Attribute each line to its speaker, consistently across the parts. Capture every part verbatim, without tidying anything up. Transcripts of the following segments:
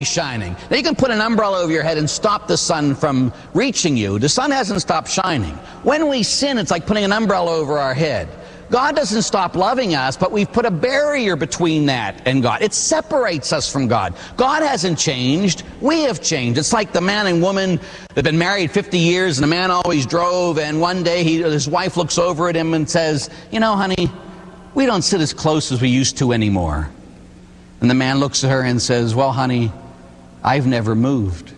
Speaker 1: shining. Now you can put an umbrella over your head and stop the sun from reaching you. The sun hasn't stopped shining. When we sin, it's like putting an umbrella over our head. God doesn't stop loving us, but we've put a barrier between that and God. It separates us from God. God hasn't changed. We have changed. It's like the man and woman that have been married fifty years, and the man always drove, and one day he, his wife looks over at him and says, "You know, honey, we don't sit as close as we used to anymore." And the man looks at her and says, "Well, honey, I've never moved.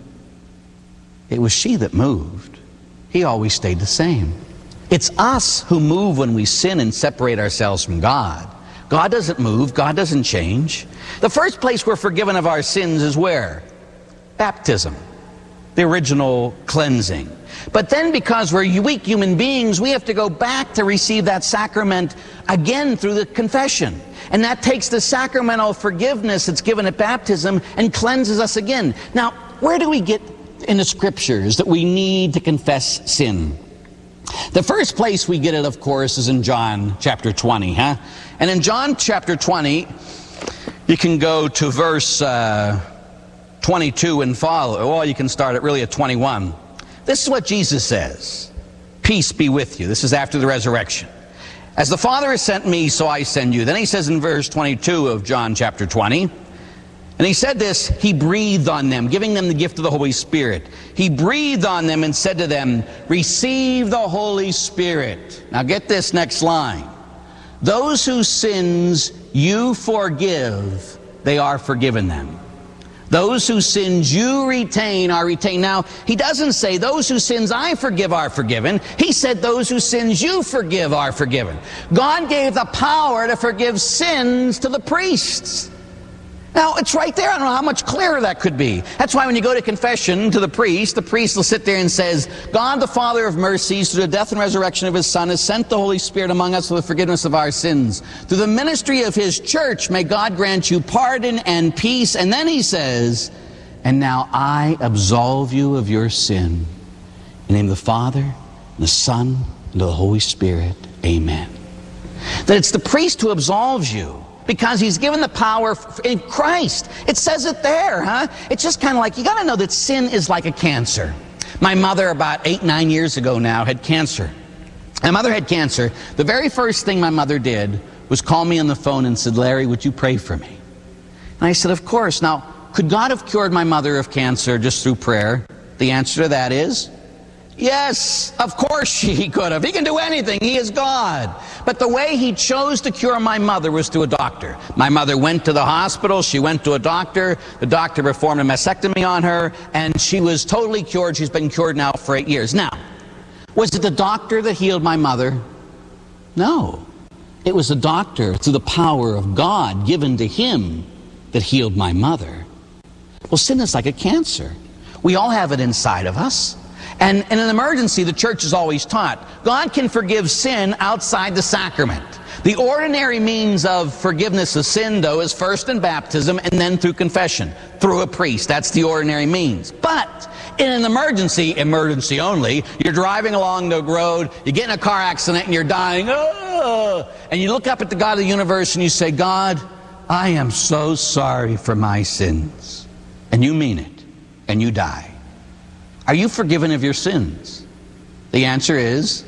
Speaker 1: It was she that moved. He always stayed the same." It's us who move when we sin and separate ourselves from God. God doesn't move. God doesn't change. The first place we're forgiven of our sins is where? Baptism, the original cleansing. But then, because we're weak human beings, we have to go back to receive that sacrament again through the confession. And that takes the sacramental forgiveness that's given at baptism and cleanses us again. Now, where do we get in the scriptures that we need to confess sin? The first place we get it, of course, is in John chapter twenty. Huh? And in John chapter twenty, you can go to verse uh, twenty-two and follow. Well, you can start at really at twenty-one. This is what Jesus says. "Peace be with you." This is after the resurrection. "As the Father has sent me, so I send you." Then he says in verse twenty-two of John chapter twenty, and he said this, he breathed on them, giving them the gift of the Holy Spirit. He breathed on them and said to them, "Receive the Holy Spirit." Now get this next line. "Those whose sins you forgive, they are forgiven them. Those whose sins you retain are retained." Now, he doesn't say those whose sins I forgive are forgiven. He said those whose sins you forgive are forgiven. God gave the power to forgive sins to the priests. Now, it's right there. I don't know how much clearer that could be. That's why when you go to confession to the priest, the priest will sit there and says, "God, the Father of mercies, through the death and resurrection of His Son, has sent the Holy Spirit among us for the forgiveness of our sins. Through the ministry of His church, may God grant you pardon and peace." And then he says, "And now I absolve you of your sin. In the name of the Father, and the Son, and of the Holy Spirit. Amen." That it's the priest who absolves you, because he's given the power in Christ. It says it there, huh? It's just kind of like, you got to know that sin is like a cancer. My mother, about eight, nine years ago now, had cancer. My mother had cancer. The very first thing my mother did was call me on the phone and said, "Larry, would you pray for me?" And I said, "Of course." Now, could God have cured my mother of cancer just through prayer? The answer to that is yes, of course He could have. He can do anything. He is God. But the way He chose to cure my mother was through a doctor. My mother went to the hospital. She went to a doctor. The doctor performed a mastectomy on her, and she was totally cured. She's been cured now for eight years. Now, was it the doctor that healed my mother? No. It was the doctor, through the power of God given to him, that healed my mother. Well, sin is like a cancer. We all have it inside of us. And in an emergency, the church is always taught, God can forgive sin outside the sacrament. The ordinary means of forgiveness of sin, though, is first in baptism and then through confession, through a priest. That's the ordinary means. But in an emergency, emergency only, you're driving along the road, you get in a car accident and you're dying, oh, and you look up at the God of the universe and you say, "God, I am so sorry for my sins." And you mean it, and you die. Are you forgiven of your sins? The answer is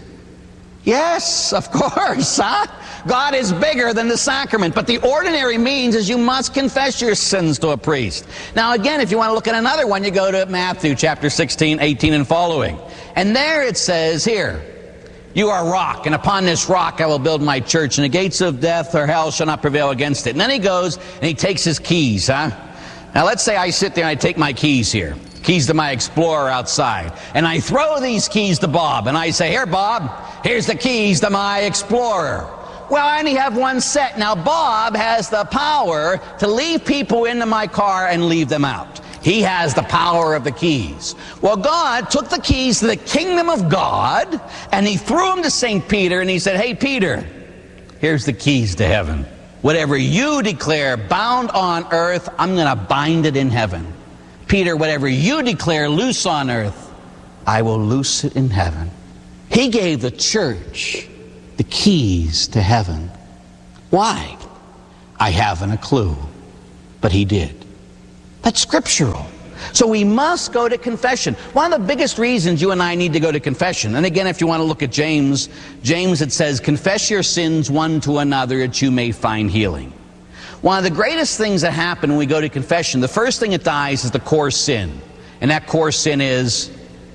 Speaker 1: yes, of course, huh? God is bigger than the sacrament, but the ordinary means is you must confess your sins to a priest. Now again, if you want to look at another one, you go to Matthew chapter sixteen, eighteen and following. And there it says here, "You are a rock, and upon this rock I will build my church, and the gates of death or hell shall not prevail against it." And then he goes and he takes his keys, huh? Now let's say I sit there and I take my keys here. Keys to my Explorer outside. And I throw these keys to Bob. And I say, "Here, Bob, here's the keys to my Explorer." Well, I only have one set. Now, Bob has the power to leave people into my car and leave them out. He has the power of the keys. Well, God took the keys to the kingdom of God, and He threw them to Saint Peter, and He said, "Hey, Peter, here's the keys to heaven. Whatever you declare bound on earth, I'm going to bind it in heaven. Peter, whatever you declare loose on earth, I will loose it in heaven." He gave the church the keys to heaven. Why? I haven't a clue, but He did. That's scriptural. So we must go to confession. One of the biggest reasons you and I need to go to confession, and again, if you want to look at James, James, it says, confess your sins one to another that you may find healing. One of the greatest things that happen when we go to confession, the first thing that dies is the core sin. And that core sin is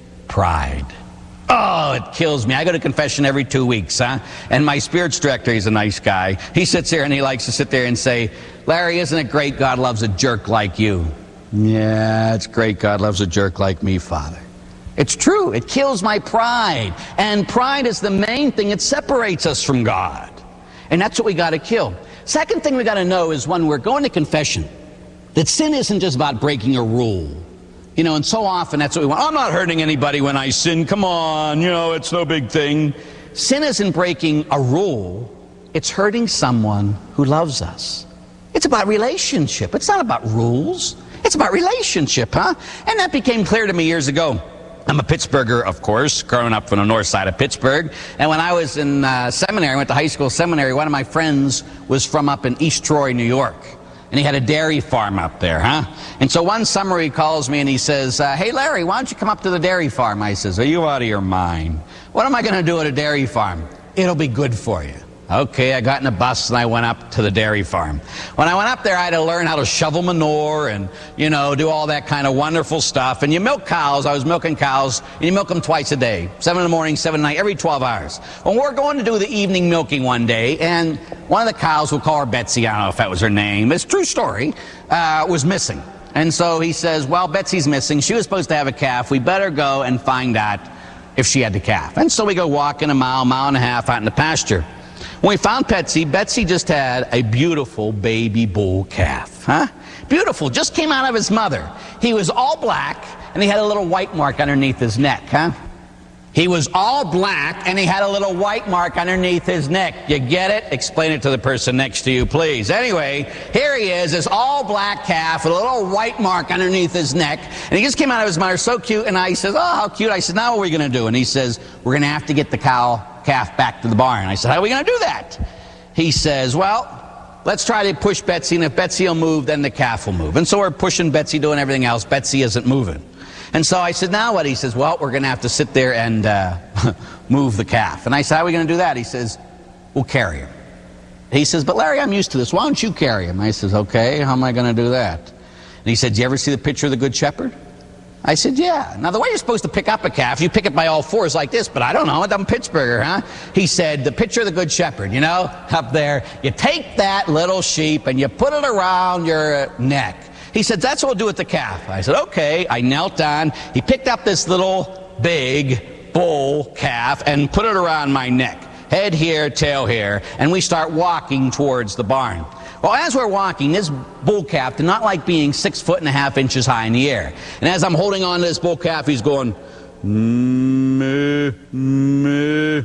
Speaker 1: pride. Oh, it kills me. I go to confession every two weeks, huh? And my spirits director, he's a nice guy. He sits there and he likes to sit there and say, Larry, isn't it great God loves a jerk like you? Yeah, it's great God loves a jerk like me, Father. It's true. It kills my pride. And pride is the main thing that separates us from God. And that's what we got to kill. Second thing we got to know is when we're going to confession, that sin isn't just about breaking a rule. You know, and so often that's what we want. I'm not hurting anybody when I sin. Come on, you know, it's no big thing. Sin isn't breaking a rule. It's hurting someone who loves us. It's about relationship. It's not about rules. It's about relationship, huh? And that became clear to me years ago. I'm a Pittsburgher, of course, growing up from the north side of Pittsburgh. And when I was in uh, seminary, I went to high school seminary, one of my friends was from up in East Troy, New York. And he had a dairy farm up there, huh? And so one summer he calls me and he says, uh, hey, Larry, why don't you come up to the dairy farm? I says, are you out of your mind? What am I going to do at a dairy farm? It'll be good for you. Okay, I got in a bus and I went up to the dairy farm. When I went up there, I had to learn how to shovel manure and, you know, do all that kind of wonderful stuff. And you milk cows. I was milking cows, and you milk them twice a day, seven in the morning, seven at night, every twelve hours. Well, we're going to do the evening milking one day, and one of the cows, we'll call her Betsy, I don't know if that was her name, it's a true story, uh, was missing. And so he says, well, Betsy's missing. She was supposed to have a calf. We better go and find out if she had the calf. And so we go walking a mile, mile and a half out in the pasture. When we found Betsy, Betsy just had a beautiful baby bull calf, huh? Beautiful, just came out of his mother. He was all black, and he had a little white mark underneath his neck, huh? He was all black, and he had a little white mark underneath his neck. You get it? Explain it to the person next to you, please. Anyway, here he is, this all black calf with a little white mark underneath his neck, and he just came out of his mother, so cute, and I says, oh, how cute. I said, now what are we going to do? And he says, we're going to have to get the cow calf back to the barn. I said, how are we going to do that? He says, well, let's try to push Betsy, and if Betsy will move, then the calf will move. And so we're pushing Betsy, doing everything else. Betsy isn't moving. And so I said, now what? He says, well, we're going to have to sit there and uh, move the calf. And I said, how are we going to do that? He says, we'll carry him. He says, but Larry, I'm used to this. Why don't you carry him? I says, okay, how am I going to do that? And he said, do you ever see the picture of the Good Shepherd? I said, yeah. Now, the way you're supposed to pick up a calf, you pick it by all fours like this, but I don't know, I'm Pittsburgher, huh? He said, the picture of the Good Shepherd, you know, up there, you take that little sheep and you put it around your neck. He said, that's what we'll do with the calf. I said, okay. I knelt down. He picked up this little big bull calf and put it around my neck. Head here, tail here, and we start walking towards the barn. Well, as we're walking, this bull calf did not like being six foot and a half inches high in the air. And as I'm holding on to this bull calf, he's going, meh, meh,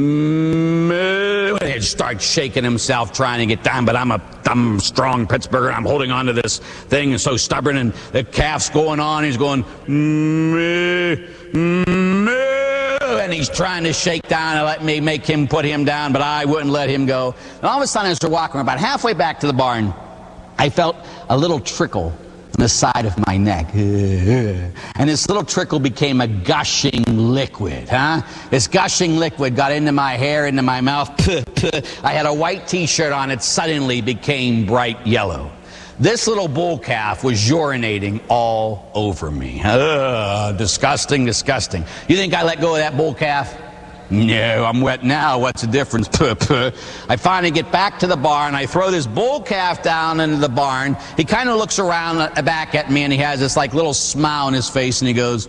Speaker 1: meh. And he starts shaking himself, trying to get down. But I'm a, I'm a strong Pittsburgher, and I'm holding on to this thing, and so stubborn, and the calf's going on. He's going, meh, meh. And he's trying to shake down and let me make him put him down, but I wouldn't let him go. And all of a sudden, as we're walking, we're about halfway back to the barn, I felt a little trickle on the side of my neck. And this little trickle became a gushing liquid, huh? This gushing liquid got into my hair, into my mouth. I had a white t-shirt on. It suddenly became bright yellow. This little bull calf was urinating all over me. Ugh, disgusting, disgusting. You think I let go of that bull calf? No, I'm wet now. What's the difference? I finally get back to the barn. I throw this bull calf down into the barn. He kind of looks around back at me, and he has this like little smile on his face, and he goes,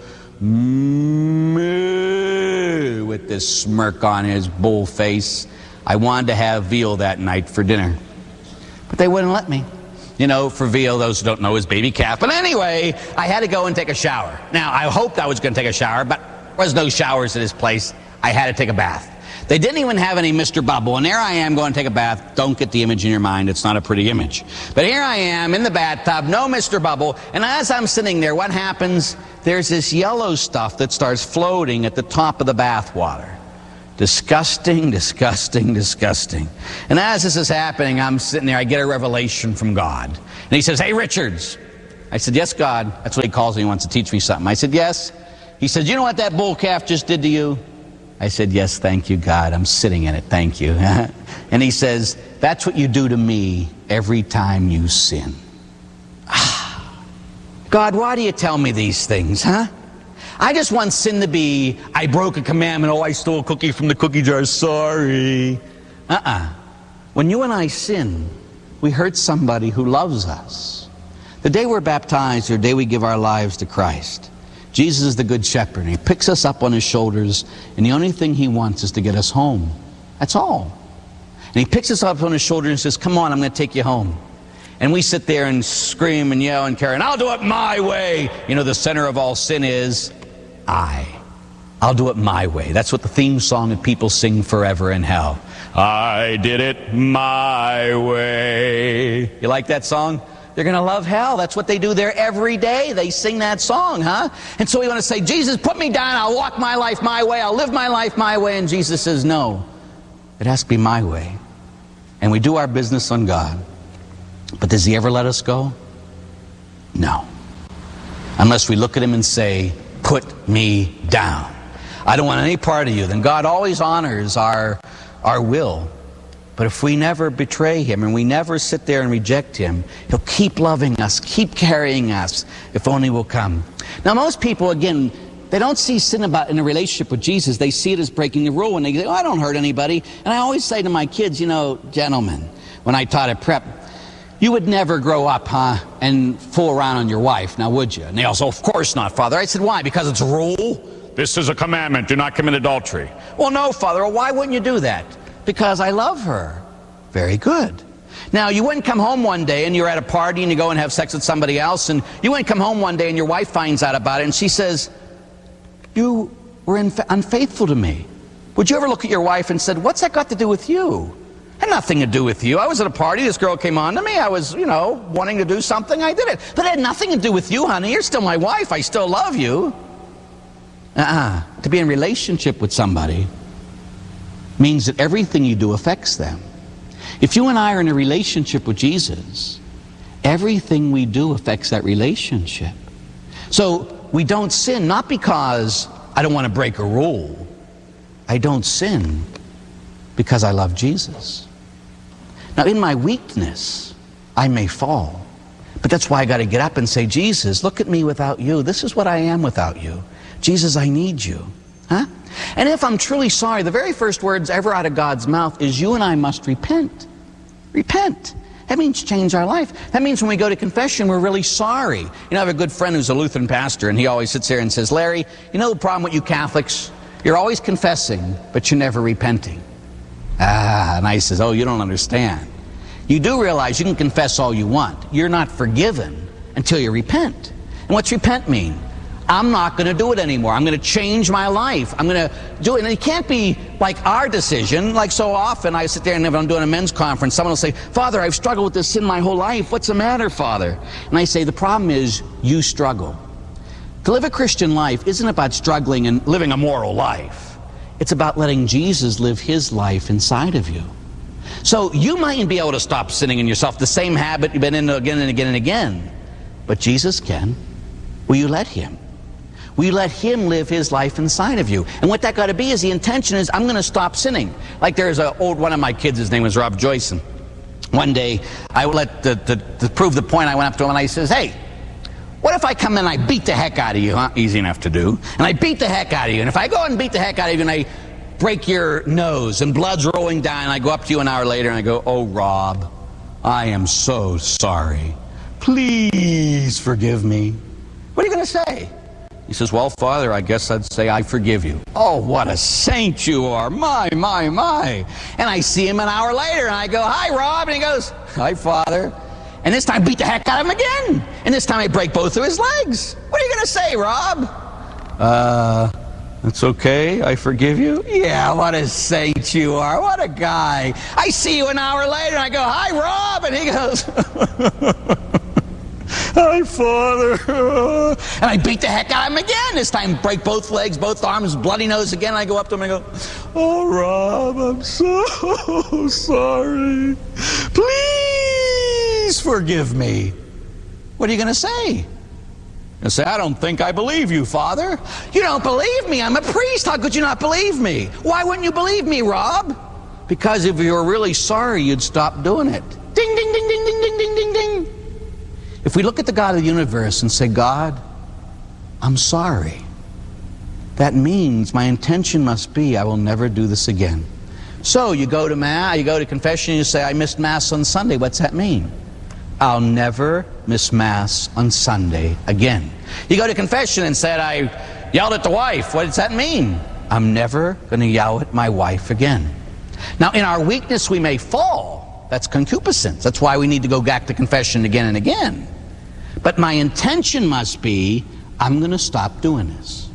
Speaker 1: moo, with this smirk on his bull face. I wanted to have veal that night for dinner, but they wouldn't let me. You know, for veal, those who don't know, is baby calf. But anyway, I had to go and take a shower. Now, I hoped I was going to take a shower, but there was no showers at this place. I had to take a bath. They didn't even have any Mister Bubble, and there I am going to take a bath. Don't get the image in your mind. It's not a pretty image. But here I am in the bathtub, no Mister Bubble, and as I'm sitting there, what happens? There's this yellow stuff that starts floating at the top of the bath water. Disgusting, disgusting, disgusting. And as this is happening, I'm sitting there, I get a revelation from God. And he says, hey, Richards. I said, yes, God. That's what he calls me. He wants to teach me something. I said, yes. He said, you know what that bull calf just did to you? I said, yes, thank you, God. I'm sitting in it. Thank you. And he says, that's what you do to me every time you sin. God, why do you tell me these things, huh? I just want sin to be, I broke a commandment. Oh, I stole a cookie from the cookie jar. Sorry. Uh-uh. When you and I sin, we hurt somebody who loves us. The day we're baptized, or the day we give our lives to Christ, Jesus is the good shepherd, and he picks us up on his shoulders, and the only thing he wants is to get us home. That's all. And he picks us up on his shoulder and says, come on, I'm going to take you home. And we sit there and scream and yell and carry, and I'll do it my way. You know, the center of all sin is I. I'll do it my way. That's what the theme song that people sing forever in hell. I did it my way. You like that song? They're going to love hell. That's what they do there every day. They sing that song, huh? And so we want to say, Jesus, put me down. I'll walk my life my way. I'll live my life my way. And Jesus says, no, it has to be my way. And we do our business on God. But does he ever let us go? No. Unless we look at him and say, put me down. I don't want any part of you. Then God always honors our, our will. But if we never betray him and we never sit there and reject him, he'll keep loving us, keep carrying us, if only we'll come. Now, most people, again, they don't see sin about in a relationship with Jesus. They see it as breaking the rule. And they say, oh, I don't hurt anybody. And I always say to my kids, you know, gentlemen, when I taught at prep, you would never grow up, huh, and fool around on your wife, now would you? And they all say, of course not, Father. I said, why? Because it's a rule? This is a commandment. Do not commit adultery. Well, no, Father. Well, why wouldn't you do that? Because I love her. Very good. Now, you wouldn't come home one day and you're at a party and you go and have sex with somebody else, and you wouldn't come home one day and your wife finds out about it and she says, you were unfaithful to me. Would you ever look at your wife and said, what's that got to do with you? It had nothing to do with you. I was at a party, this girl came on to me, I was, you know, wanting to do something, I did it. But it had nothing to do with you, honey. You're still my wife. I still love you. Uh-uh. To be in relationship with somebody means that everything you do affects them. If you and I are in a relationship with Jesus, everything we do affects that relationship. So we don't sin, not because I don't want to break a rule. I don't sin because I love Jesus. Now, in my weakness, I may fall. But that's why I got to get up and say, Jesus, look at me without you. This is what I am without you. Jesus, I need you. Huh? And if I'm truly sorry, the very first words ever out of God's mouth is, you and I must repent. Repent. That means change our life. That means when we go to confession, we're really sorry. You know, I have a good friend who's a Lutheran pastor, and he always sits there and says, Larry, you know the problem with you Catholics? You're always confessing, but you're never repenting. Ah, and I says, oh, you don't understand. You do realize you can confess all you want. You're not forgiven until you repent. And what's repent mean? I'm not going to do it anymore. I'm going to change my life. I'm going to do it. And it can't be like our decision. Like so often I sit there and if I'm doing a men's conference, someone will say, Father, I've struggled with this sin my whole life. What's the matter, Father? And I say, the problem is you struggle. To live a Christian life isn't about struggling and living a moral life. It's about letting Jesus live his life inside of you. So you mightn't be able to stop sinning in yourself, the same habit you've been in again and again and again. But Jesus can. Will you let him? Will you let him live his life inside of you? And what that got to be is the intention is, I'm going to stop sinning. Like there's an old one of my kids, his name was Rob Joyce. And one day, I let the, the, to prove the point, I went up to him and I says, hey, what if I come in and I beat the heck out of you? Huh? Easy enough to do. And I beat the heck out of you. And if I go and beat the heck out of you and I break your nose and blood's rolling down, and I go up to you an hour later and I go, oh, Rob, I am so sorry. Please forgive me. What are you going to say? He says, well, Father, I guess I'd say I forgive you. Oh, what a saint you are. My, my, my. And I see him an hour later, and I go, hi, Rob. And he goes, hi, Father. And this time I beat the heck out of him again. And this time I break both of his legs. What are you going to say, Rob? Uh, that's okay. I forgive you. Yeah, what a saint you are. What a guy. I see you an hour later, and I go, hi, Rob. And he goes... Hi, Father. And I beat the heck out of him again. This time, break both legs, both arms, bloody nose again. And I go up to him and I go, oh, Rob, I'm so sorry. Please forgive me. What are you going to say? You say, I don't think I believe you, Father. You don't believe me? I'm a priest. How could you not believe me? Why wouldn't you believe me, Rob? Because if you were really sorry, you'd stop doing it. Ding, ding, ding, ding, ding, ding, ding, ding, ding. If we look at the God of the universe and say, God, I'm sorry, that means my intention must be I will never do this again. So you go to Mass, you go to confession, and you say, I missed Mass on Sunday. What's that mean? I'll never miss Mass on Sunday again. You go to confession and said, I yelled at the wife. What does that mean? I'm never going to yell at my wife again. Now, in our weakness, we may fall. That's concupiscence. That's why we need to go back to confession again and again. But my intention must be, I'm going to stop doing this.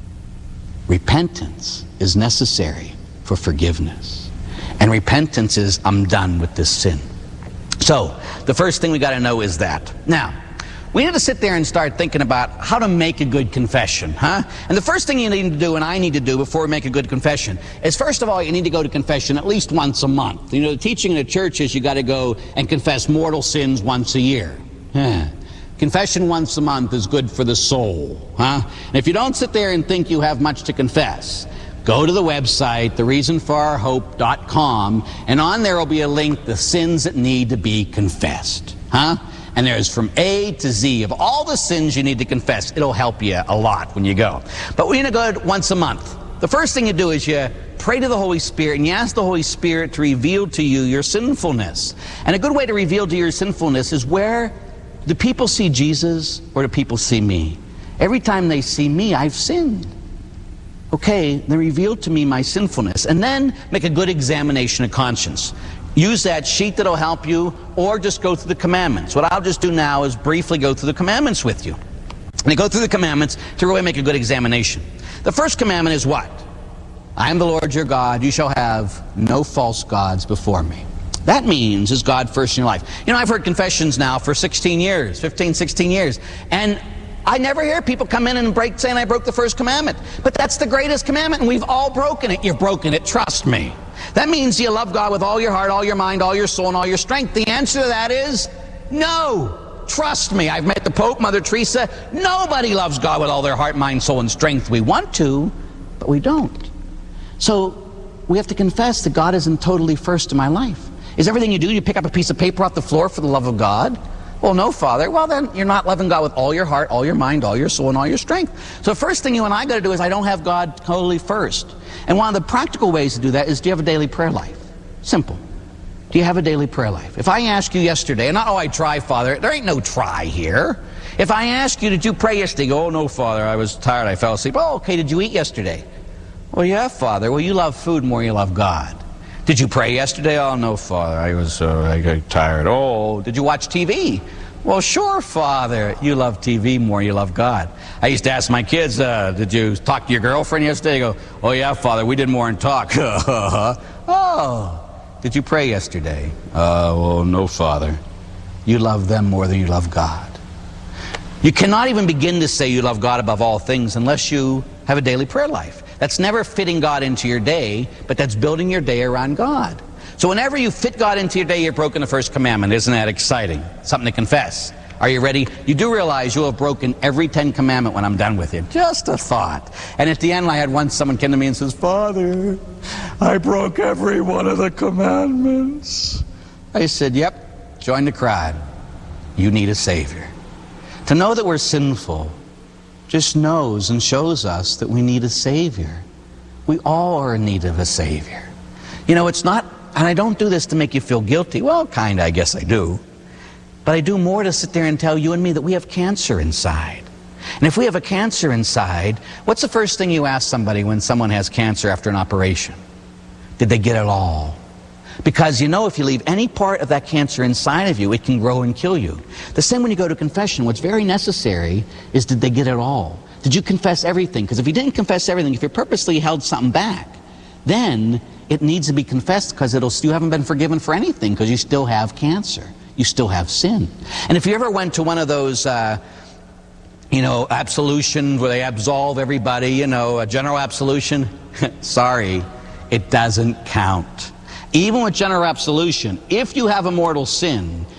Speaker 1: Repentance is necessary for forgiveness. And repentance is, I'm done with this sin. So, the first thing we got to know is that. Now, we need to sit there and start thinking about how to make a good confession, huh? And the first thing you need to do, and I need to do before we make a good confession, is first of all, you need to go to confession at least once a month. You know, the teaching in the church is you got to go and confess mortal sins once a year. Yeah. Confession once a month is good for the soul, huh? And if you don't sit there and think you have much to confess, go to the website, the reason for our hope dot com, and on there will be a link, the sins that need to be confessed, huh? And there's from A to Z of all the sins you need to confess. It'll help you a lot when you go. But we're going to go once a month. The first thing you do is you pray to the Holy Spirit and you ask the Holy Spirit to reveal to you your sinfulness. And a good way to reveal to your sinfulness is, where do people see Jesus or do people see me? Every time they see me, I've sinned. Okay, then reveal to me my sinfulness. And then make a good examination of conscience. Use that sheet that'll help you, or just go through the commandments. What I'll just do now is briefly go through the commandments with you. And I go through the commandments to really make a good examination. The first commandment is what? I am the Lord your God. You shall have no false gods before me. That means, is God first in your life? You know, I've heard confessions now for sixteen years, fifteen, sixteen years. And I never hear people come in and break saying I broke the first commandment. But that's the greatest commandment, and we've all broken it. You've broken it, trust me. That means you love God with all your heart, all your mind, all your soul, and all your strength. The answer to that is no. Trust me. I've met the Pope, Mother Teresa. Nobody loves God with all their heart, mind, soul, and strength. We want to, but we don't. So we have to confess that God isn't totally first in my life. Is everything you do, you pick up a piece of paper off the floor for the love of God? Well, no, Father. Well, then you're not loving God with all your heart, all your mind, all your soul, and all your strength. So the first thing you and I got to do is I don't have God totally first. And one of the practical ways to do that is, do you have a daily prayer life? Simple. Do you have a daily prayer life? If I ask you yesterday, and not, oh, I try, Father. There ain't no try here. If I ask you, did you pray yesterday? You go, oh, no, Father. I was tired. I fell asleep. Oh, okay. Did you eat yesterday? Well, yeah, Father. Well, you love food more than you love God. Did you pray yesterday? Oh, no, Father. I was uh, I got tired. Oh, did you watch T V? Well, sure, Father. You love T V more than you love God. I used to ask my kids, uh, did you talk to your girlfriend yesterday? They go, oh, yeah, Father, we did more than talk. Oh, did you pray yesterday? Uh, well, no, Father. You love them more than you love God. You cannot even begin to say you love God above all things unless you have a daily prayer life. That's never fitting God into your day, but that's building your day around God. So whenever you fit God into your day, you've broken the first commandment. Isn't that exciting? Something to confess. Are you ready? You do realize you'll have broken every Ten Commandment when I'm done with you. Just a thought. And at the end, I had once someone came to me and says, Father, I broke every one of the commandments. I said, yep, join the crowd. You need a Savior. To know that we're sinful just knows and shows us that we need a Savior. We all are in need of a Savior. You know, it's not, and I don't do this to make you feel guilty. Well, kind of, I guess I do. But I do more to sit there and tell you and me that we have cancer inside. And if we have a cancer inside, what's the first thing you ask somebody when someone has cancer after an operation? Did they get it all? Because you know, if you leave any part of that cancer inside of you, it can grow and kill you. The same when you go to confession. What's very necessary is, did they get it all? Did you confess everything? Because if you didn't confess everything, if you purposely held something back, then it needs to be confessed, because it'll you haven't been forgiven for anything, because you still have cancer. You still have sin. And if you ever went to one of those, uh, you know, absolutions where they absolve everybody, you know, a general absolution, sorry, it doesn't count. Even with general absolution, if you have a mortal sin,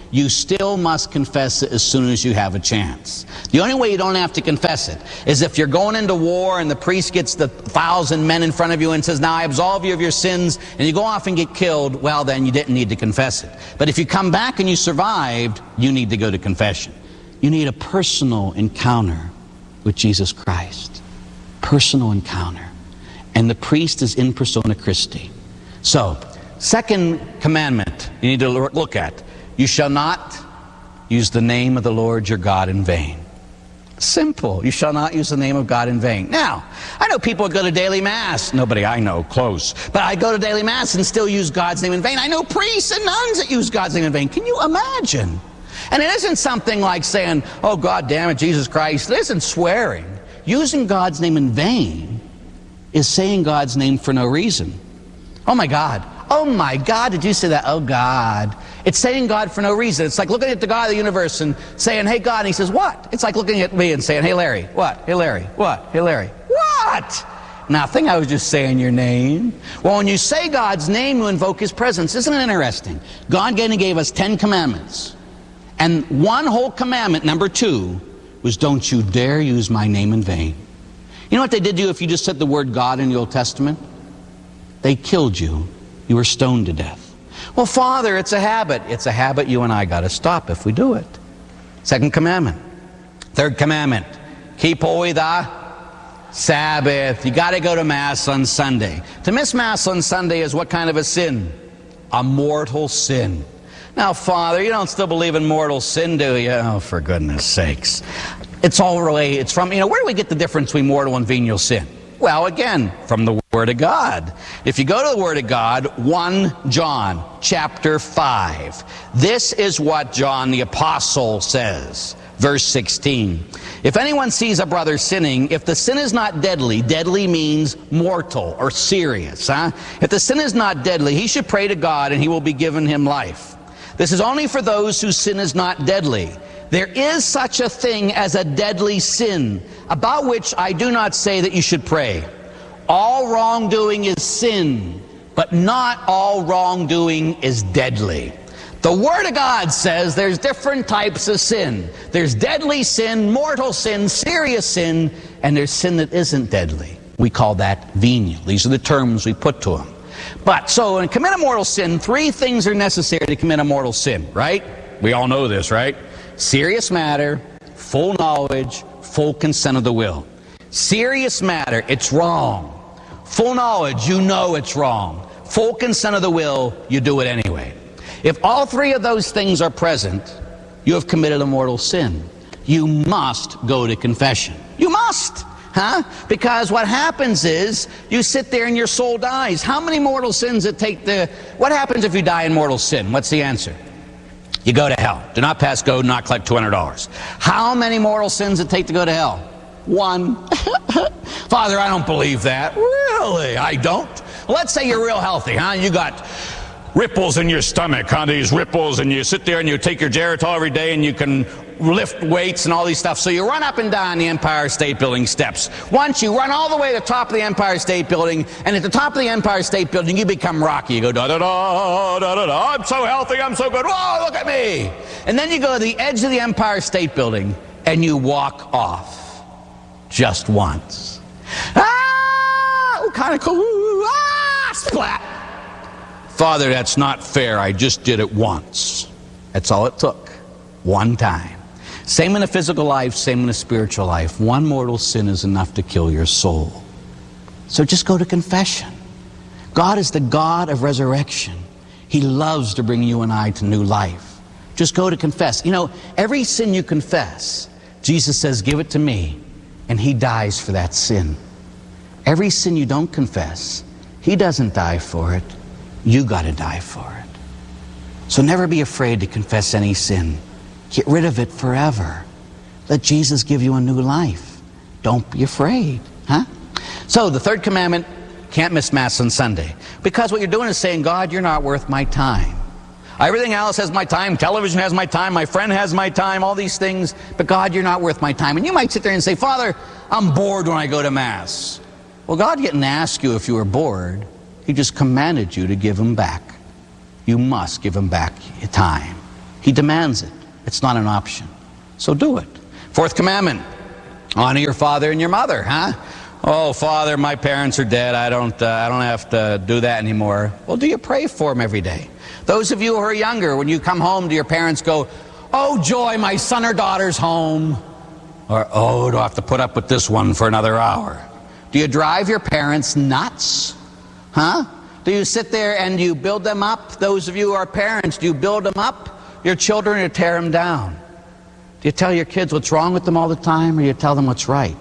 Speaker 1: you still must confess it as soon as you have a chance. The only way you don't have to confess it is if you're going into war and the priest gets the thousand men in front of you and says, now I absolve you of your sins, and you go off and get killed, well then you didn't need to confess it. But if you come back and you survived, you need to go to confession. You need a personal encounter with Jesus Christ. Personal encounter. And the priest is in persona Christi. So, second commandment you need to look at. You shall not use the name of the Lord your God in vain. Simple. You shall not use the name of God in vain. Now, I know people go to daily mass. Nobody I know close. But I go to daily mass and still use God's name in vain. I know priests and nuns that use God's name in vain. Can you imagine? And it isn't something like saying, oh, God damn it, Jesus Christ. It isn't swearing. Using God's name in vain is saying God's name for no reason. Oh, my God. Oh, my God, did you say that? Oh, God. It's saying God for no reason. It's like looking at the God of the universe and saying, hey, God. And he says, what? It's like looking at me and saying, hey, Larry. What? Hey, Larry. What? Hey, Larry. What? Nothing. I was just saying your name. Well, when you say God's name, you invoke his presence. Isn't it interesting? God gave us ten commandments. And one whole commandment, number two, was don't you dare use my name in vain. You know what they did to you if you just said the word God in the Old Testament? They killed you. You were stoned to death. Well, Father, it's a habit. It's a habit you and I got to stop if we do it. Second commandment. Third commandment. Keep holy the Sabbath. You got to go to Mass on Sunday. To miss Mass on Sunday is what kind of a sin? A mortal sin. Now, Father, you don't still believe in mortal sin, do you? Oh, for goodness sakes. It's all really, it's from, you know, where do we get the difference between mortal and venial sin? Well, again, from the Word of God. If you go to the Word of God, First John chapter five. This is what John the Apostle says. Verse sixteen. If anyone sees a brother sinning, if the sin is not deadly, deadly means mortal or serious. Huh? If the sin is not deadly, he should pray to God and he will be given him life. This is only for those whose sin is not deadly. There is such a thing as a deadly sin, about which I do not say that you should pray. All wrongdoing is sin, but not all wrongdoing is deadly. The Word of God says there's different types of sin. There's deadly sin, mortal sin, serious sin, and there's sin that isn't deadly. We call that venial. These are the terms we put to them. But, so, in commit a mortal sin, three things are necessary to commit a mortal sin, right? We all know this, right? Serious matter, full knowledge, full consent of the will. Serious matter, it's wrong. Full knowledge, you know it's wrong. Full consent of the will, you do it anyway. If all three of those things are present, you have committed a mortal sin. You must go to confession. You must. Huh? Because what happens is, you sit there and your soul dies. How many mortal sins it take to... What happens if you die in mortal sin? What's the answer? You go to hell. Do not pass go, do not collect two hundred dollars. How many mortal sins it take to go to hell? One. Father, I don't believe that. Really? I don't? Well, let's say you're real healthy, huh? You got ripples in your stomach, huh? These ripples, and you sit there and you take your Geritol every day and you can lift weights and all these stuff. So you run up and down the Empire State Building steps. Once you run all the way to the top of the Empire State Building, and at the top of the Empire State Building, you become Rocky. You go, da-da-da, da-da-da, I'm so healthy, I'm so good, whoa, look at me. And then you go to the edge of the Empire State Building, and you walk off. Just once. Ah, kind of cool. Ah, splat. Father, that's not fair. I just did it once. That's all it took. One time. Same in a physical life, same in a spiritual life. One mortal sin is enough to kill your soul. So just go to confession. God is the God of resurrection. He loves to bring you and I to new life. Just go to confess. You know, every sin you confess, Jesus says, give it to me, and he dies for that sin. Every sin you don't confess, he doesn't die for it. You got to die for it. So never be afraid to confess any sin. Get rid of it forever. Let Jesus give you a new life. Don't be afraid, huh? So the third commandment, can't miss Mass on Sunday. Because what you're doing is saying, God, you're not worth my time. Everything else has my time. Television has my time. My friend has my time. All these things. But God, you're not worth my time. And you might sit there and say, Father, I'm bored when I go to Mass. Well, God didn't ask you if you were bored. He just commanded you to give him back. You must give him back your time. He demands it. It's not an option. So do it. Fourth commandment, honor your father and your mother, huh? Oh, Father, my parents are dead. I don't, uh, I don't have to do that anymore. Well, do you pray for them every day? Those of you who are younger, when you come home, do your parents go, oh, joy, my son or daughter's home? Or, oh, do I have to put up with this one for another hour? Do you drive your parents nuts? Huh? Do you sit there and you build them up? Those of you who are parents, do you build them up? Your children, or tear them down? Do you tell your kids what's wrong with them all the time, or do you tell them what's right?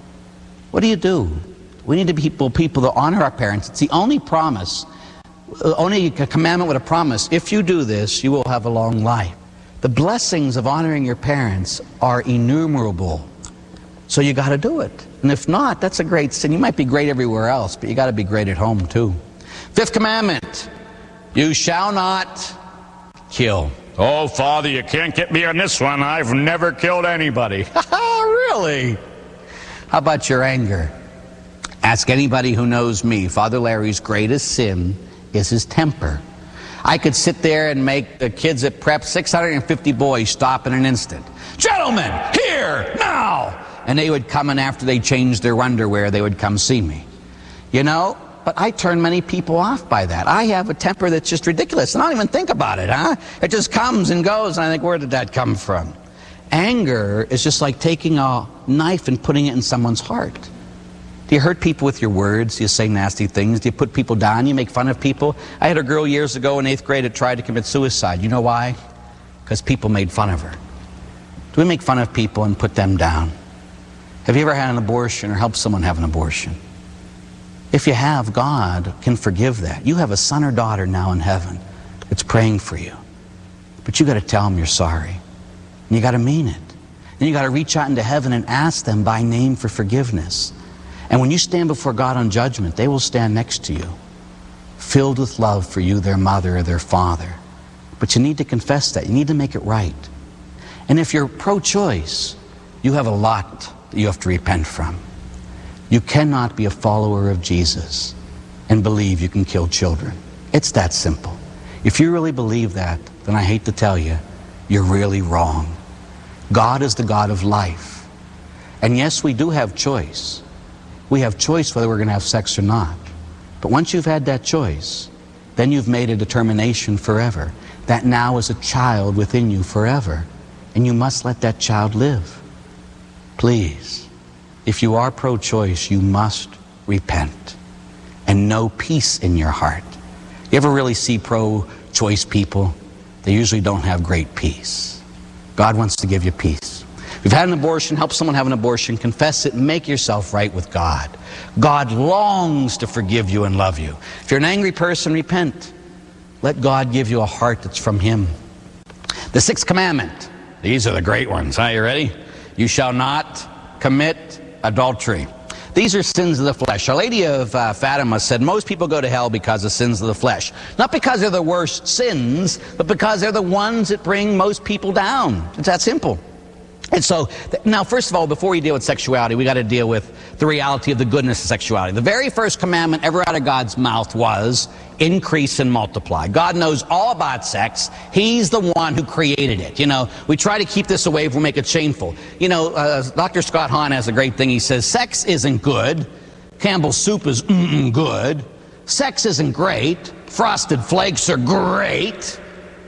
Speaker 1: What do you do? We need to be people, people that honor our parents. It's the only promise, only a commandment with a promise. If you do this, you will have a long life. The blessings of honoring your parents are innumerable. So you got to do it. And if not, that's a great sin. You might be great everywhere else, but you got to be great at home too. Fifth commandment, you shall not kill. Oh, Father, you can't get me on this one. I've never killed anybody. Really? How about your anger? Ask anybody who knows me. Father Larry's greatest sin is his temper. I could sit there and make the kids at prep, six hundred fifty boys, stop in an instant. Gentlemen, here, now! And they would come, and after they changed their underwear, they would come see me. You know, but I turn many people off by that. I have a temper that's just ridiculous, and I don't even think about it, huh? It just comes and goes, and I think, where did that come from? Anger is just like taking a knife and putting it in someone's heart. Do you hurt people with your words? Do you say nasty things? Do you put people down? You make fun of people? I had a girl years ago in eighth grade that tried to commit suicide. You know why? Because people made fun of her. Do we make fun of people and put them down? Have you ever had an abortion or helped someone have an abortion? If you have, God can forgive that. You have a son or daughter now in heaven that's praying for you. But you got to tell them you're sorry. And you got to mean it. And you got to reach out into heaven and ask them by name for forgiveness. And when you stand before God on judgment, they will stand next to you, filled with love for you, their mother or their father. But you need to confess that. You need to make it right. And if you're pro-choice, you have a lot that you have to repent from. You cannot be a follower of Jesus and believe you can kill children. It's that simple. If you really believe that, then I hate to tell you, you're really wrong. God is the God of life. And yes, we do have choice. We have choice whether we're going to have sex or not. But once you've had that choice, then you've made a determination forever. That now is a child within you forever. And you must let that child live. Please, if you are pro-choice, you must repent and know peace in your heart. You ever really see pro-choice people? They usually don't have great peace. God wants to give you peace. If you've had an abortion, help someone have an abortion, confess it, and make yourself right with God. God longs to forgive you and love you. If you're an angry person, repent. Let God give you a heart that's from Him. The sixth commandment. These are the great ones. Huh? You ready? You shall not commit adultery. These are sins of the flesh. Our Lady of uh, Fatima said most people go to hell because of sins of the flesh. Not because they're the worst sins, but because they're the ones that bring most people down. It's that simple. And so, now first of all, before we deal with sexuality, we got to deal with the reality of the goodness of sexuality. The very first commandment ever out of God's mouth was, increase and multiply. God knows all about sex. He's the one who created it. You know, we try to keep this away if we make it shameful. You know, uh, Doctor Scott Hahn has a great thing. He says, sex isn't good. Campbell's soup is mm-mm good. Sex isn't great. Frosted Flakes are great.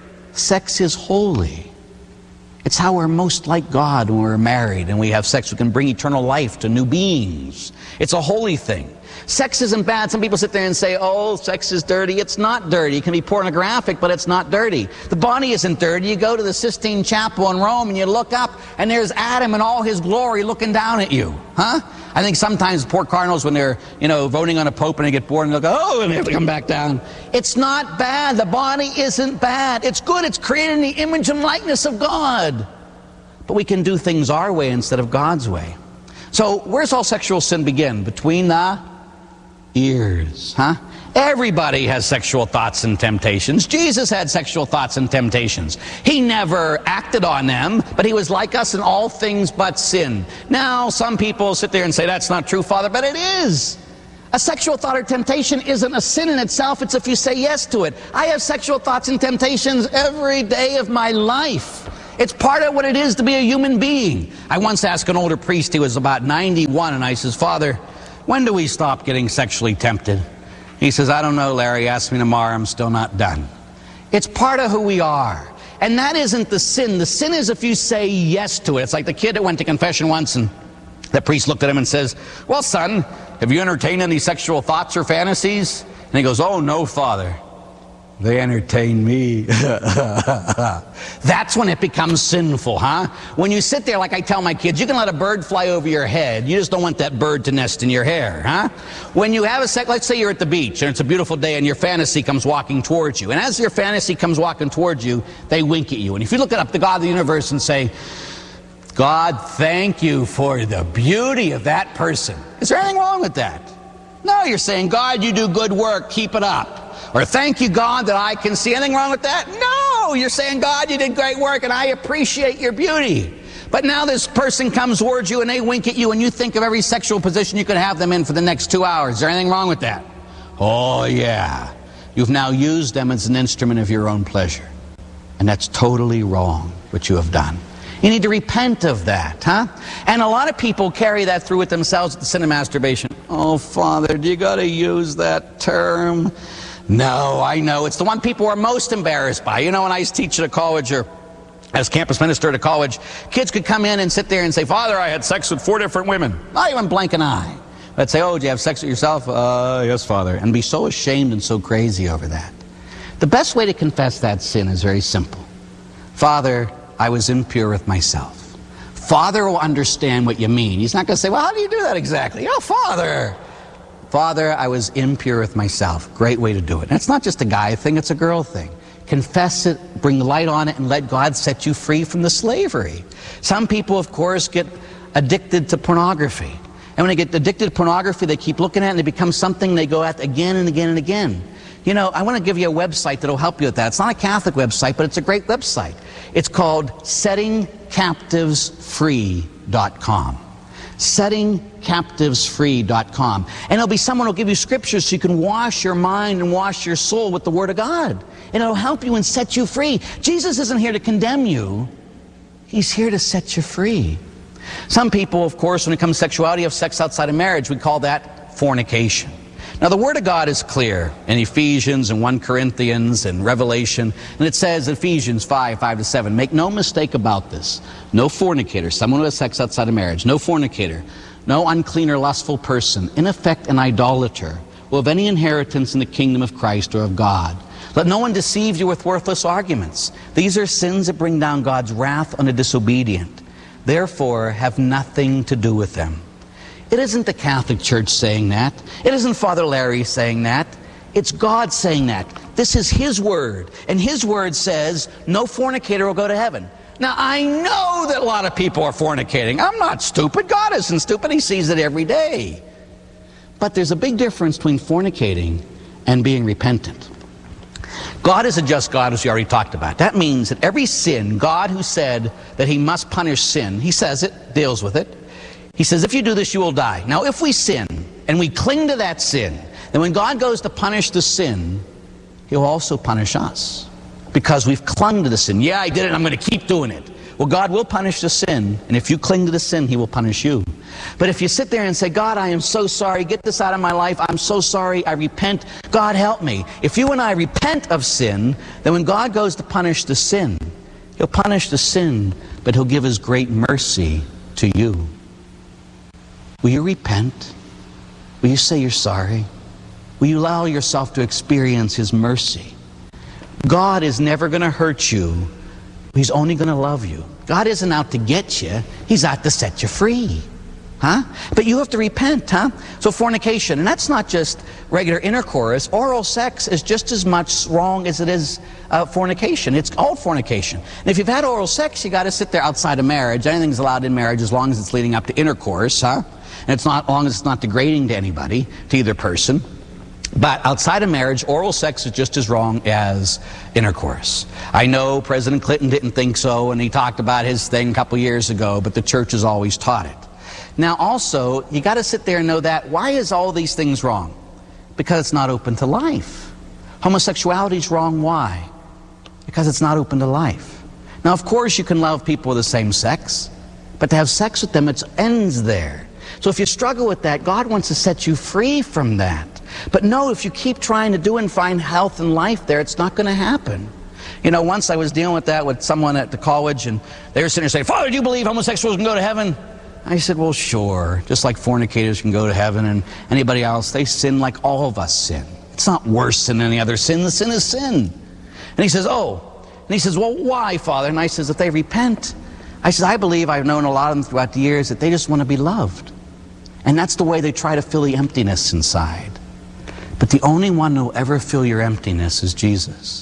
Speaker 1: Sex is holy. It's how we're most like God when we're married and we have sex. We can bring eternal life to new beings. It's a holy thing. Sex isn't bad. Some people sit there and say, oh, sex is dirty. It's not dirty. It can be pornographic, but it's not dirty. The body isn't dirty. You go to the Sistine Chapel in Rome and you look up and there's Adam in all his glory looking down at you. Huh? I think sometimes poor cardinals, when they're, you know, voting on a pope and they get bored and they'll go, oh, and they have to come back down. It's not bad. The body isn't bad. It's good. It's created in the image and likeness of God. But we can do things our way instead of God's way. So where's all sexual sin begin? Between the ears, huh? Everybody has sexual thoughts and temptations. Jesus had sexual thoughts and temptations. He never acted on them, but he was like us in all things but sin. Now, some people sit there and say, that's not true, Father, but it is. A sexual thought or temptation isn't a sin in itself, it's if you say yes to it. I have sexual thoughts and temptations every day of my life. It's part of what it is to be a human being. I once asked an older priest, he was about ninety-one, and I says, Father, when do we stop getting sexually tempted? He says, I don't know, Larry, ask me tomorrow, I'm still not done. It's part of who we are. And that isn't the sin. The sin is if you say yes to it. It's like the kid that went to confession once, and the priest looked at him and says, well, son, have you entertained any sexual thoughts or fantasies? And he goes, oh, no, Father. They entertain me. That's when it becomes sinful, huh? When you sit there, like I tell my kids, you can let a bird fly over your head. You just don't want that bird to nest in your hair, huh? When you have a sex, let's say you're at the beach and it's a beautiful day and your fantasy comes walking towards you. And as your fantasy comes walking towards you, they wink at you. And if you look up the God of the universe and say, God, thank you for the beauty of that person. Is there anything wrong with that? No, you're saying, God, you do good work, keep it up. Or thank you, God, that I can see. Anything wrong with that? No, you're saying, God, you did great work and I appreciate your beauty. But now this person comes towards you and they wink at you and you think of every sexual position you could have them in for the next two hours. Is there anything wrong with that? Oh, yeah. You've now used them as an instrument of your own pleasure. And that's totally wrong, what you have done. You need to repent of that, huh? And a lot of people carry that through with themselves with the sin of masturbation. Oh, Father, do you got to use that term? No, I know. It's the one people are most embarrassed by. You know, when I used to teach at a college or as campus minister at a college, kids could come in and sit there and say, Father, I had sex with four different women. Not even blink an eye. They'd say, oh, do you have sex with yourself? Uh, yes, Father. And be so ashamed and so crazy over that. The best way to confess that sin is very simple. Father, I was impure with myself. Father will understand what you mean. He's not going to say, well, how do you do that exactly? Oh, Father. Father, I was impure with myself. Great way to do it. And it's not just a guy thing, it's a girl thing. Confess it, bring light on it, and let God set you free from the slavery. Some people, of course, get addicted to pornography. And when they get addicted to pornography, they keep looking at it, and it becomes something they go at again and again and again. You know, I want to give you a website that will help you with that. It's not a Catholic website, but it's a great website. It's called setting captives free dot com. setting captives free dot com. And it'll be someone who'll give you scriptures so you can wash your mind and wash your soul with the Word of God. And it'll help you and set you free. Jesus isn't here to condemn you. He's here to set you free. Some people, of course, when it comes to sexuality, have sex outside of marriage. We call that fornication. Now, the Word of God is clear in Ephesians and First Corinthians and Revelation. And it says in Ephesians five, five to seven, make no mistake about this. No fornicator, someone who has sex outside of marriage, no fornicator, no unclean or lustful person, in effect an idolater, will have any inheritance in the kingdom of Christ or of God. Let no one deceive you with worthless arguments. These are sins that bring down God's wrath on the disobedient. Therefore, have nothing to do with them. It isn't the Catholic Church saying that. It isn't Father Larry saying that. It's God saying that. This is His Word. And His Word says, no fornicator will go to heaven. Now, I know that a lot of people are fornicating. I'm not stupid. God isn't stupid. He sees it every day. But there's a big difference between fornicating and being repentant. God is a just God, as we already talked about. That means that every sin, God who said that He must punish sin, He says it, deals with it. He says, if you do this, you will die. Now, if we sin, and we cling to that sin, then when God goes to punish the sin, He'll also punish us. Because we've clung to the sin. Yeah, I did it, I'm going to keep doing it. Well, God will punish the sin, and if you cling to the sin, He will punish you. But if you sit there and say, God, I am so sorry, get this out of my life, I'm so sorry, I repent, God help me. If you and I repent of sin, then when God goes to punish the sin, He'll punish the sin, but He'll give His great mercy to you. Will you repent? Will you say you're sorry? Will you allow yourself to experience His mercy? God is never going to hurt you. He's only going to love you. God isn't out to get you. He's out to set you free. Huh? But you have to repent, huh? So fornication, and that's not just regular intercourse. Oral sex is just as much wrong as it is uh, fornication. It's all fornication. And if you've had oral sex, you got to sit there outside of marriage. Anything's allowed in marriage as long as it's leading up to intercourse, huh? And it's not as long as it's not degrading to anybody, to either person. But outside of marriage, oral sex is just as wrong as intercourse. I know President Clinton didn't think so, and he talked about his thing a couple years ago, but the church has always taught it. Now also, you got to sit there and know that. Why is all these things wrong? Because it's not open to life. Homosexuality is wrong. Why? Because it's not open to life. Now, of course, you can love people of the same sex, but to have sex with them, it ends there. So if you struggle with that, God wants to set you free from that. But no, if you keep trying to do and find health and life there, it's not going to happen. You know, once I was dealing with that with someone at the college, and they were sitting there saying, "Father, do you believe homosexuals can go to heaven?" I said, well, sure. Just like fornicators can go to heaven and anybody else, they sin like all of us sin. It's not worse than any other sin. The sin is sin. And he says, oh. And he says, well, why, Father? And I says, if they repent. I says, I believe I've known a lot of them throughout the years that they just want to be loved. And that's the way they try to fill the emptiness inside. But the only one who will ever fill your emptiness is Jesus.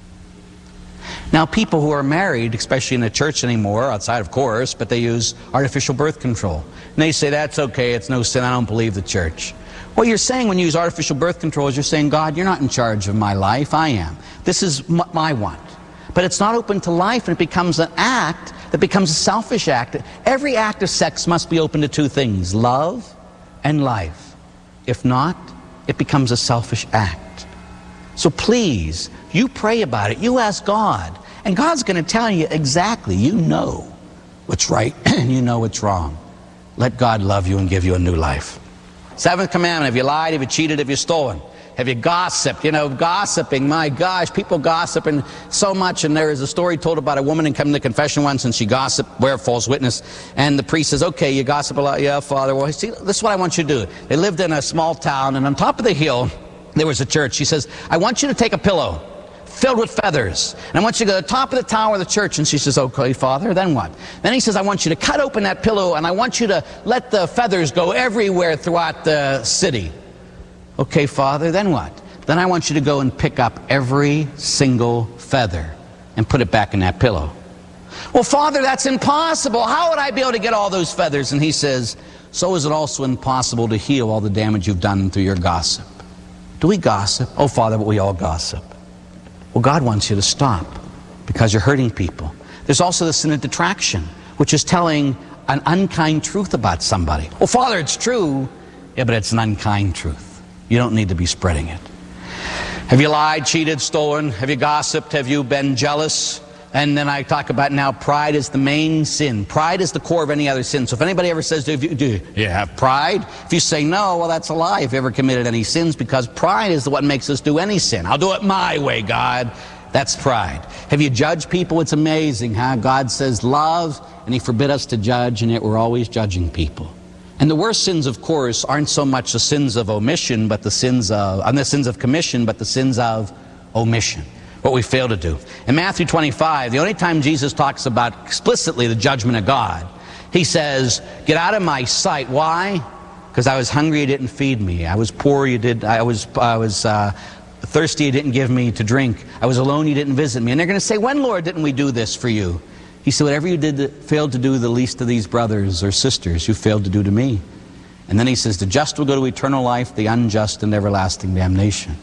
Speaker 1: Now, people who are married, especially in the church anymore, outside of course, but they use artificial birth control. And they say, that's okay, it's no sin, I don't believe the church. What you're saying when you use artificial birth control is you're saying, God, you're not in charge of my life, I am. This is my want. But it's not open to life, and it becomes an act that becomes a selfish act. Every act of sex must be open to two things, love and life. If not, it becomes a selfish act. So please, you pray about it, you ask God, and God's going to tell you exactly, you know what's right and you know what's wrong. Let God love you and give you a new life. Seventh commandment, have you lied, have you cheated, have you stolen? Have you gossiped? You know, gossiping, my gosh, people gossiping so much. And there is a story told about a woman who came to confession once and she gossiped, where false witness. And the priest says, okay, you gossip a lot. Yeah, Father. Well, see, this is what I want you to do. They lived in a small town, and on top of the hill, there was a church. She says, I want you to take a pillow filled with feathers, and I want you to go to the top of the tower of the church. And she says, okay, Father, then what? Then he says, I want you to cut open that pillow, and I want you to let the feathers go everywhere throughout the city. Okay, Father, then what? Then I want you to go and pick up every single feather and put it back in that pillow. Well, Father, that's impossible. How would I be able to get all those feathers? And he says, so is it also impossible to heal all the damage you've done through your gossip. Do we gossip? Oh, Father, but we all gossip. Well, God wants you to stop because you're hurting people. There's also the sin of detraction, which is telling an unkind truth about somebody. Well, Father, it's true. Yeah, but it's an unkind truth. You don't need to be spreading it. Have you lied, cheated, stolen? Have you gossiped? Have you been jealous? And then I talk about now pride is the main sin. Pride is the core of any other sin. So if anybody ever says, do you, do you have pride? If you say no, well, that's a lie if you ever committed any sins, because pride is what makes us do any sin. I'll do it my way, God. That's pride. Have you judged people? It's amazing how God says love, and he forbid us to judge, and yet we're always judging people. And the worst sins, of course, aren't so much the sins of omission, but the sins of, and the sins of commission, but the sins of omission. What we fail to do. In Matthew twenty-five, the only time Jesus talks about explicitly the judgment of God, he says, get out of my sight. Why? Because I was hungry, you didn't feed me. I was poor, you did. I was, I was uh, thirsty, you didn't give me to drink. I was alone, you didn't visit me. And they're going to say, when, Lord, didn't we do this for you? He said, whatever you did that failed to do the least of these brothers or sisters, you failed to do to me. And then he says, the just will go to eternal life, the unjust and everlasting damnation.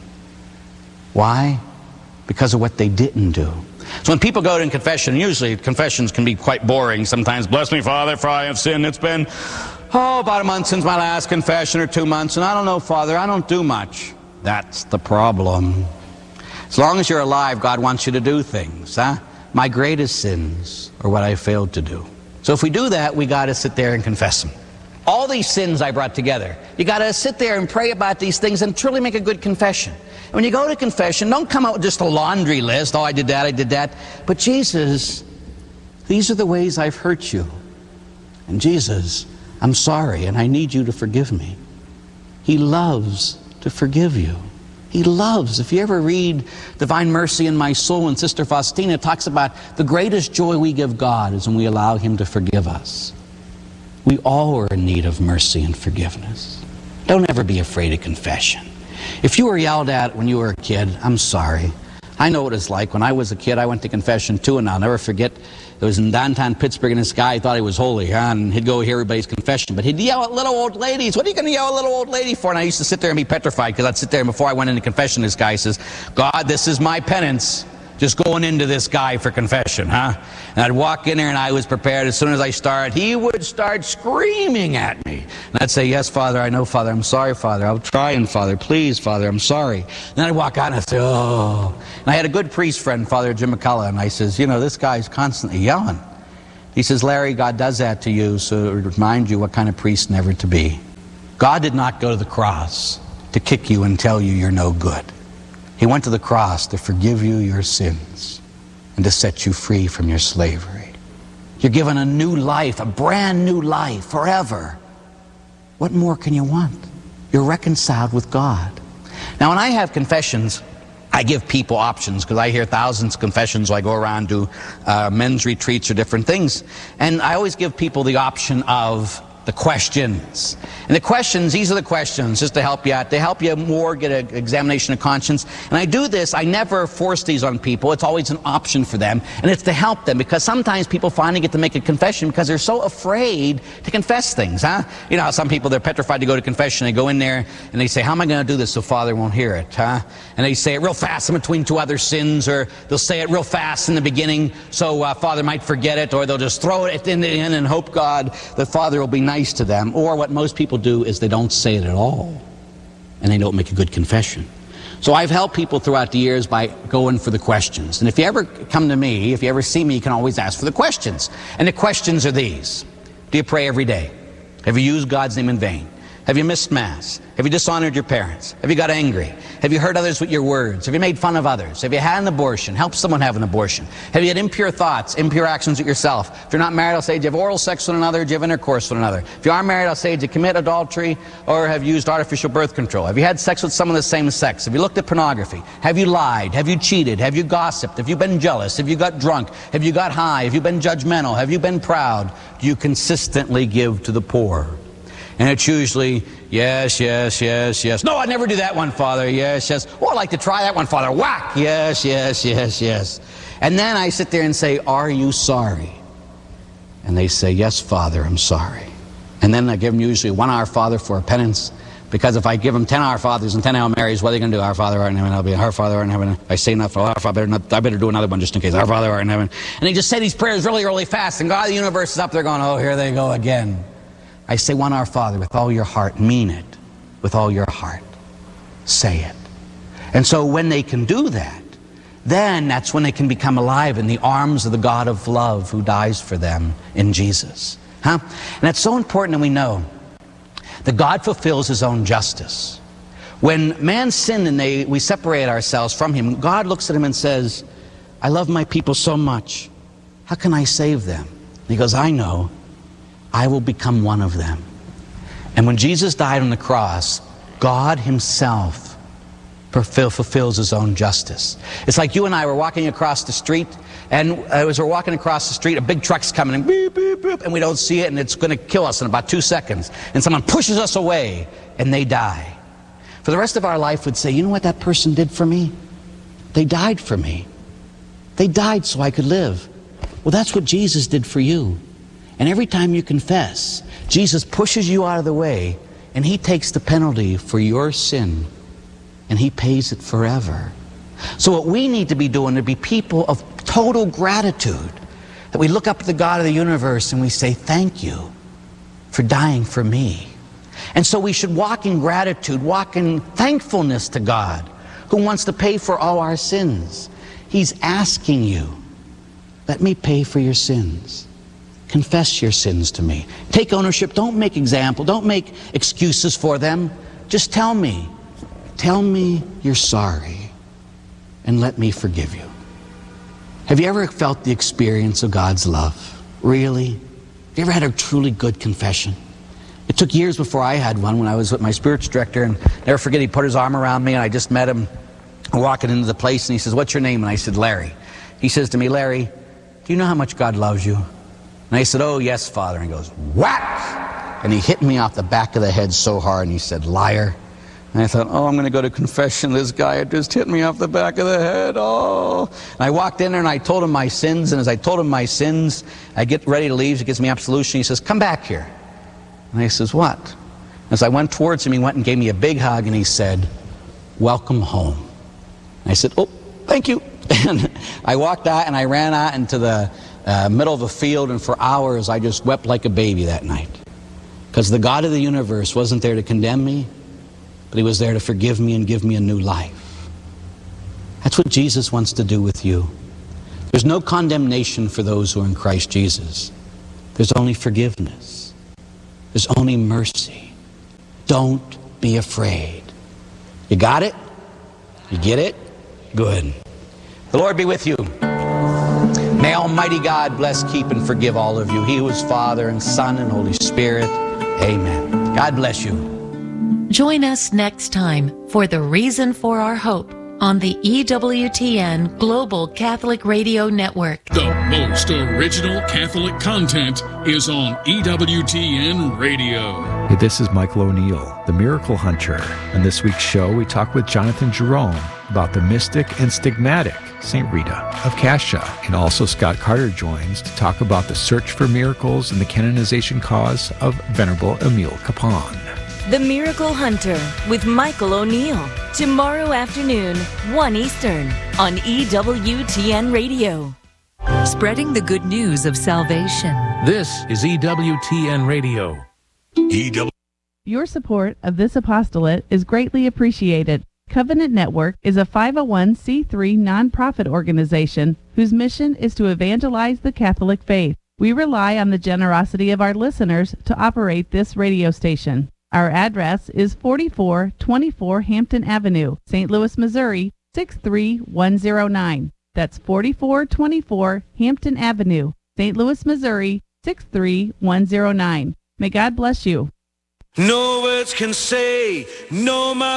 Speaker 1: Why? Because of what they didn't do. So when people go to confession, usually confessions can be quite boring sometimes. Bless me, Father, for I have sinned. It's been, oh, about a month since my last confession, or two months, and I don't know, Father, I don't do much. That's the problem. As long as you're alive, God wants you to do things, huh? My greatest sins are what I failed to do. So if we do that, we got to sit there and confess them. All these sins I brought together, you got to sit there and pray about these things and truly make a good confession. And when you go to confession, don't come out with just a laundry list. Oh, I did that, I did that. But Jesus, these are the ways I've hurt you. And Jesus, I'm sorry, and I need you to forgive me. He loves to forgive you. He loves. If you ever read Divine Mercy in My Soul, and Sister Faustina talks about the greatest joy we give God is when we allow him to forgive us. We all are in need of mercy and forgiveness. Don't ever be afraid of confession. If you were yelled at when you were a kid, I'm sorry. I know what it's like. When I was a kid, I went to confession too, and I'll never forget. It was in downtown Pittsburgh, and this guy thought he was holy, huh? And he'd go hear everybody's confession. But he'd yell at little old ladies. What are you going to yell at a little old lady for? And I used to sit there and be petrified, because I'd sit there, and before I went into confession, this guy says, God, this is my penance. just going into this guy for confession, huh? And I'd walk in there and I was prepared. As soon as I started, he would start screaming at me. And I'd say, yes, Father, I know, Father, I'm sorry, Father. I'm trying, Father. Please, Father, I'm sorry. And then I'd walk out and I'd say, oh. And I had a good priest friend, Father Jim McCullough, and I says, you know, this guy's constantly yelling. He says, Larry, God does that to you so to remind you what kind of priest never to be. God did not go to the cross to kick you and tell you you're no good. He went to the cross to forgive you your sins and to set you free from your slavery. You're given a new life, a brand new life, forever. What more can you want? You're reconciled with God. Now, when I have confessions, I give people options because I hear thousands of confessions. So I go around to uh, men's retreats or different things. And I always give people the option of the questions. And the questions, these are the questions, just to help you out. They help you more get an examination of conscience. And I do this, I never force these on people. It's always an option for them. And it's to help them, because sometimes people finally get to make a confession because they're so afraid to confess things, huh? You know how some people, they're petrified to go to confession. They go in there and they say, how am I going to do this so Father won't hear it, huh? And they say it real fast in between two other sins, or they'll say it real fast in the beginning so uh, Father might forget it, or they'll just throw it in the end and hope God that Father will be nice to them. Or what most people do is they don't say it at all, and they don't make a good confession. So I've helped people throughout the years by going for the questions. And if you ever come to me, if you ever see me, you can always ask for the questions. And the questions are these. Do you pray every day? Have you used God's name in vain? Have you missed Mass? Have you dishonored your parents? Have you got angry? Have you hurt others with your words? Have you made fun of others? Have you had an abortion? Help someone have an abortion? Have you had impure thoughts, impure actions with yourself? If you're not married, I'll say, do you have oral sex with another? Do you have intercourse with another? If you are married, I'll say, did you commit adultery or have you used artificial birth control? Have you had sex with someone of the same sex? Have you looked at pornography? Have you lied? Have you cheated? Have you gossiped? Have you been jealous? Have you got drunk? Have you got high? Have you been judgmental? Have you been proud? Do you consistently give to the poor? And it's usually, yes, yes, yes, yes. No, I'd never do that one, Father. Yes, yes. Oh, I'd like to try that one, Father. Whack. Yes, yes, yes, yes. And then I sit there and say, are you sorry? And they say, yes, Father, I'm sorry. And then I give them usually one Our Father for a penance. Because if I give them ten Our Fathers and ten Hail Marys, what are they going to do? Our Father, art in heaven. I'll be Our Father, art in heaven. If I say enough, Our Father, not, I better do another one just in case. Our Father, art in heaven. And they just say these prayers really, really fast. And God of the universe is up there going, oh, here they go again. I say one Our Father with all your heart. Mean it with all your heart. Say it. And so when they can do that, then that's when they can become alive in the arms of the God of love who dies for them in Jesus. Huh? And it's so important that we know that God fulfills His own justice. When man sinned and they, we separate ourselves from Him, God looks at him and says, I love my people so much. How can I save them? And He goes, I know. I will become one of them. And when Jesus died on the cross, God Himself fulfill, fulfills His own justice. It's like you and I were walking across the street, and as we're walking across the street, a big truck's coming, and beep, beep, beep, and we don't see it, and it's going to kill us in about two seconds. And someone pushes us away, and they die. For the rest of our life, we'd say, you know what that person did for me? They died for me. They died so I could live. Well, that's what Jesus did for you. And every time you confess, Jesus pushes you out of the way, and He takes the penalty for your sin, and He pays it forever. So what we need to be doing is to be people of total gratitude, that we look up at the God of the universe and we say, thank you for dying for me. And so we should walk in gratitude, walk in thankfulness to God, who wants to pay for all our sins. He's asking you, let me pay for your sins. Confess your sins to me. Take ownership. Don't make example. Don't make excuses for them. Just tell me. Tell me you're sorry, and let me forgive you. Have you ever felt the experience of God's love? Really? Have you ever had a truly good confession? It took years before I had one when I was with my spiritual director, and never forget, he put his arm around me, and I just met him walking into the place, and he says, what's your name? And I said, Larry. He says to me, Larry, do you know how much God loves you? And I said, oh, yes, Father. And he goes, whack! And he hit me off the back of the head so hard, and he said, liar. And I thought, oh, I'm going to go to confession. This guy had just hit me off the back of the head. Oh. And I walked in there, and I told him my sins. And as I told him my sins, I get ready to leave. He gives me absolution. He says, come back here. And I says, what? As I went towards him, he went and gave me a big hug, and he said, welcome home. And I said, oh, thank you. And I walked out and I ran out into the uh, middle of a field, and for hours I just wept like a baby that night. Because the God of the universe wasn't there to condemn me, but he was there to forgive me and give me a new life. That's what Jesus wants to do with you. There's no condemnation for those who are in Christ Jesus. There's only forgiveness. There's only mercy. Don't be afraid. You got it? You get it? Good. The Lord be with you. May Almighty God bless, keep, and forgive all of you. He who is Father and Son and Holy Spirit. Amen. God bless you.
Speaker 2: Join us next time for The Reason for Our Hope on the E W T N Global Catholic Radio Network.
Speaker 3: The most original Catholic content is on E W T N Radio.
Speaker 4: Hey, this is Michael O'Neill, the Miracle Hunter. On this week's show, we talk with Jonathan Jerome about the mystic and stigmatic Saint Rita of Cascia. And also Scott Carter joins to talk about the search for miracles and the canonization cause of Venerable Emile Capon.
Speaker 5: The Miracle Hunter with Michael O'Neill. Tomorrow afternoon, one Eastern, on E W T N Radio.
Speaker 6: Spreading the good news of salvation.
Speaker 7: This is E W T N Radio.
Speaker 8: E W
Speaker 9: Your support of this apostolate is greatly appreciated. Covenant Network is a five oh one c three nonprofit organization whose mission is to evangelize the Catholic faith. We rely on the generosity of our listeners to operate this radio station. Our address is forty-four twenty-four Hampton Avenue, Saint Louis, Missouri, six three one zero nine. That's forty-four twenty-four Hampton Avenue, Saint Louis, Missouri, six three one zero nine. May God bless you.
Speaker 10: No words can say, no, my